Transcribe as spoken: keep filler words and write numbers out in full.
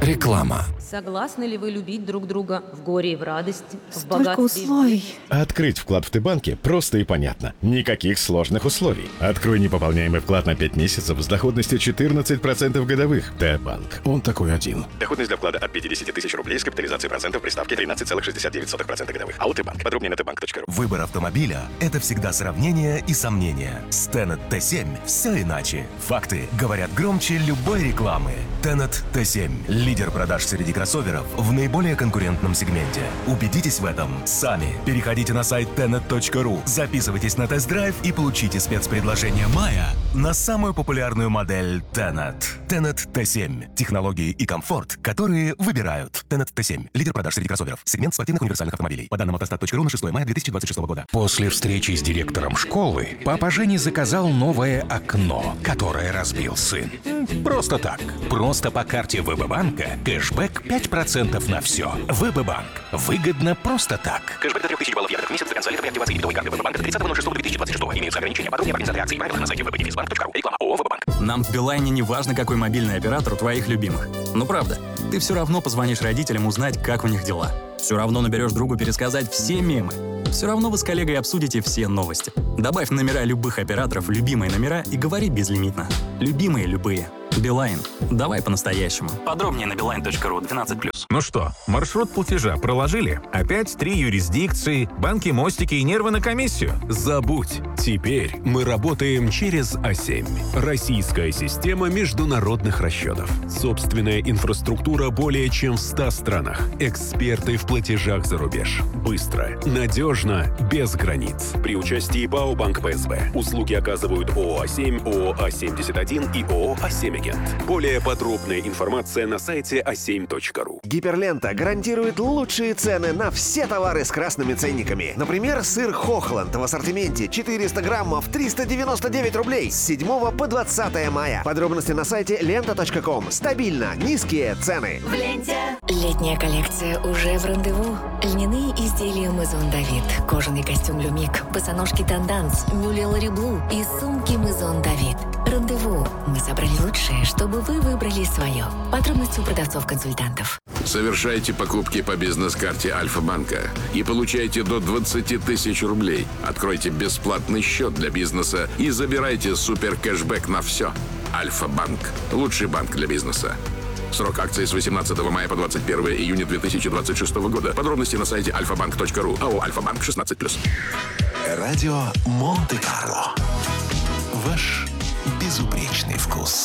Реклама. Согласны ли вы любить друг друга в горе и в радости, в Столько богатстве и в условий. Открыть вклад в Т-банке просто и понятно. Никаких сложных условий. Открой непополняемый вклад на пять месяцев с доходностью четырнадцать процентов годовых. Т-банк. Он такой один. Доходность для вклада от пятидесяти тысяч рублей с капитализацией процентов при ставке тринадцать целых шестьдесят девять сотых процента годовых. АО Т-банк. Подробнее на тбанк точка ру. Выбор автомобиля – это всегда сравнение и сомнения. С Tenet Т семь все иначе. Факты говорят громче любой рекламы. Tenet Т семь – лидер продаж среди кроссоверов в наиболее конкурентном сегменте. Убедитесь в этом сами. Переходите на сайт тенет точка ру, записывайтесь на тест-драйв и получите спецпредложение мая на самую популярную модель Tenet. Tenet Т семь. Технологии и комфорт, которые выбирают. Tenet Т семь. Лидер продаж среди кроссоверов. Сегмент спортивных универсальных автомобилей. По данным автостат точка ру на шестое мая две тысячи двадцать шестого года. После встречи с директором школы папа Жени заказал новое окно, которое разбил сын. Просто так. Просто по карте ВБ-банка кэшбэк пять процентов на все. ВБ-банк. Выгодно просто так. Кэшбэк до трех тысяч баллов евро в месяц до конца лета при активации дебетовой карты ВБ-банка до тридцатого ноль шестого две тысячи двадцать шестого. Имеются ограничения. Подробнее об организации акции и правилах на сайте вэ бэ дефис банк точка ру. Реклама ООО «ВБ-банк». Нам в Билайне не важно, какой мобильный оператор у твоих любимых. Ну правда, ты все равно позвонишь родителям узнать, как у них дела. Все равно наберешь другу пересказать все мемы. Все равно вы с коллегой обсудите все новости. Добавь номера любых операторов в любимые номера и говори безлимитно. Любимые любые. Билайн. Давай по-настоящему. Подробнее на билайн точка ру двенадцать плюс. Ну что, маршрут платежа проложили? Опять три юрисдикции, банки, мостики и нервы на комиссию? Забудь. Теперь мы работаем через А семь. Российская система международных расчетов. Собственная инфраструктура более чем в ста странах. Эксперты в платежах за рубеж. Быстро, надежно, без границ. При участии ПАО «Банк Пэ Эс Бэ». Услуги оказывают ООО «А семь», ООО «А семьдесят один» и ООО «А семь Агент». Более подробная информация на сайте а семь точка ру. Гиперлента гарантирует лучшие цены на все товары с красными ценниками. Например, сыр Хохланд в ассортименте четыреста граммов триста девяносто девять рублей с седьмого по двадцатое мая. Подробности на сайте лента точка ком. Стабильно низкие цены. В ленте. Летняя коллекция уже в рандеву. Льняные изделия Maison David, кожаный костюм Люмик, босоножки Танданс, мюли Лори Блу и сумки Maison David. Рандеву. Мы собрали лучшее, чтобы вы выбрали свое. Подробности у продавцов-консультантов. Совершайте покупки по бизнес-карте Альфа-банка и получайте до двадцать тысяч рублей. Откройте бесплатный счет для бизнеса и забирайте супер кэшбэк на все. Альфа-банк. Лучший банк для бизнеса. Срок акции с восемнадцатого мая по двадцать первое июня две тысячи двадцать шестого года. Подробности на сайте альфа банк точка ру. АО «Альфа-банк» шестнадцать плюс. Радио Монте-Карло. Ваш безупречный вкус.